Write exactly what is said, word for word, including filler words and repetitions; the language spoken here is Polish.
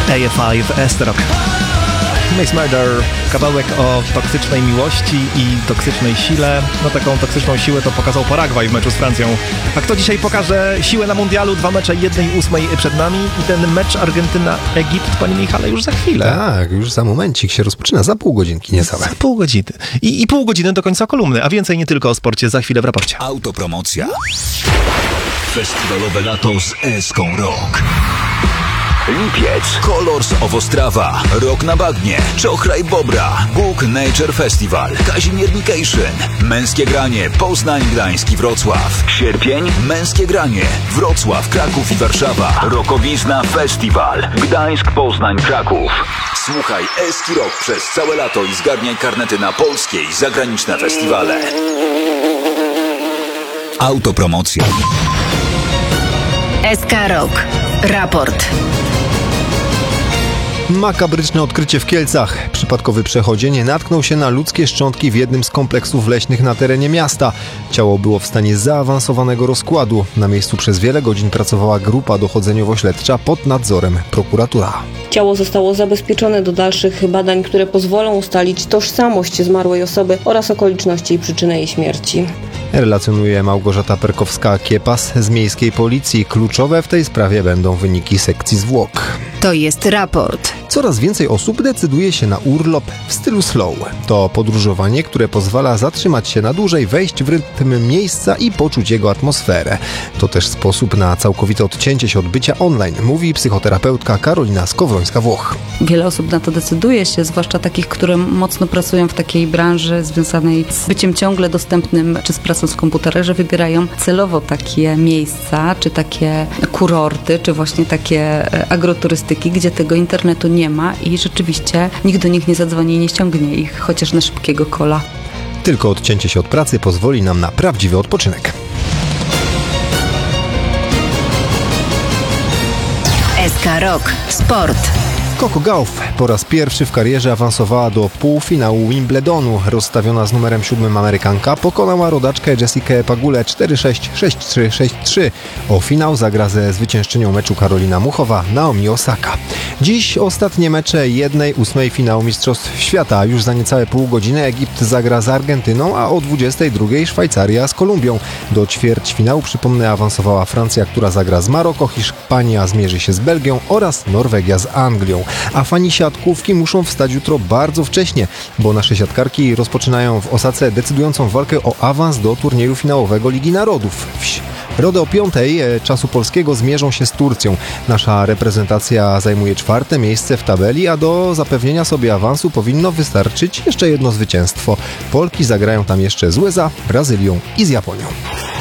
A F I w Esterok. Mace Murder, kawałek o toksycznej miłości i toksycznej sile. No taką toksyczną siłę to pokazał Paragwaj w meczu z Francją. A kto dzisiaj pokaże siłę na mundialu? Dwa mecze jednej ósmej przed nami i ten mecz Argentyna-Egipt, panie Michale, już za chwilę. Tak, już za momencik się rozpoczyna, za pół godzinki niecałe. Za pół godziny. I, I pół godziny do końca kolumny, a więcej nie tylko o sporcie za chwilę w raporcie. Autopromocja. Festiwalowe lato z Eską Rock. Lipiec, Colors of Ostrawa, Rock na Bagnie, Czochraj Bobra, Bóg Nature Festival, Kazimierz Vacation, Męskie Granie, Poznań, Gdańsk i Wrocław. Sierpień, Męskie Granie, Wrocław, Kraków i Warszawa, Rokowizna Festival, Gdańsk, Poznań, Kraków. Słuchaj Eski Rock przez całe lato i zgarniaj karnety na polskie i zagraniczne festiwale. Autopromocja. S K Rock. Raport. Makabryczne odkrycie w Kielcach. Przypadkowy przechodzień natknął się na ludzkie szczątki w jednym z kompleksów leśnych na terenie miasta. Ciało było w stanie zaawansowanego rozkładu. Na miejscu przez wiele godzin pracowała grupa dochodzeniowo-śledcza pod nadzorem prokuratura. Ciało zostało zabezpieczone do dalszych badań, które pozwolą ustalić tożsamość zmarłej osoby oraz okoliczności i przyczynę jej śmierci. Relacjonuje Małgorzata Perkowska-Kiepas z Miejskiej Policji. Kluczowe w tej sprawie będą wyniki sekcji zwłok. To jest raport. Coraz więcej osób decyduje się na urlop w stylu slow. To podróżowanie, które pozwala zatrzymać się na dłużej, wejść w rytm miejsca i poczuć jego atmosferę. To też sposób na całkowite odcięcie się od bycia online, mówi psychoterapeutka Karolina Skowrońska-Włoch. Wiele osób na to decyduje się, zwłaszcza takich, które mocno pracują w takiej branży związanej z byciem ciągle dostępnym, czy z pracą w komputerach, że wybierają celowo takie miejsca, czy takie kurorty, czy właśnie takie agroturystyki, gdzie tego internetu nie ma i rzeczywiście nikt do nich nie zadzwoni i nie ściągnie ich, chociaż na szybkiego kola. Tylko odcięcie się od pracy pozwoli nam na prawdziwy odpoczynek. S K Rock. Sport. Coco Gauff po raz pierwszy w karierze awansowała do półfinału Wimbledonu. Rozstawiona z numerem siódmym Amerykanka pokonała rodaczkę Jessikę Pegulę cztery sześć, sześć trzy, sześć trzy. O finał zagra ze zwyciężczynią meczu Karolina Muchowa, Naomi Osaka. Dziś ostatnie mecze jednej ósmej finału Mistrzostw Świata. Już za niecałe pół godziny Egipt zagra z Argentyną, a o dwudziestej drugiej Szwajcaria z Kolumbią. Do ćwierćfinału, przypomnę, awansowała Francja, która zagra z Maroko, Hiszpania zmierzy się z Belgią oraz Norwegia z Anglią. A fani siatkówki muszą wstać jutro bardzo wcześnie, bo nasze siatkarki rozpoczynają w Osace decydującą walkę o awans do turnieju finałowego Ligi Narodów. Rody o piątej czasu polskiego zmierzą się z Turcją. Nasza reprezentacja zajmuje czwarte miejsce w tabeli, a do zapewnienia sobie awansu powinno wystarczyć jeszcze jedno zwycięstwo. Polki zagrają tam jeszcze z U S A, Brazylią i z Japonią.